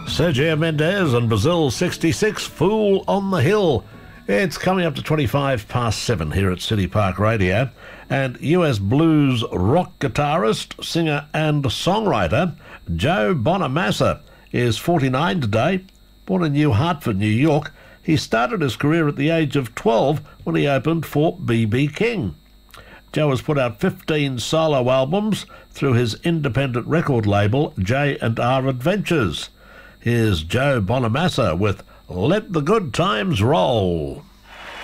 Sergio Mendes and Brazil 66, Fool on the Hill. It's coming up to 7:25 here at City Park Radio. And US blues rock guitarist, singer and songwriter Joe Bonamassa is 49 today. Born in New Hartford, New York, he started his career at the age of 12 when he opened for B.B. King. Joe has put out 15 solo albums through his independent record label J&R Adventures. Here's Joe Bonamassa with Let the Good Times Roll.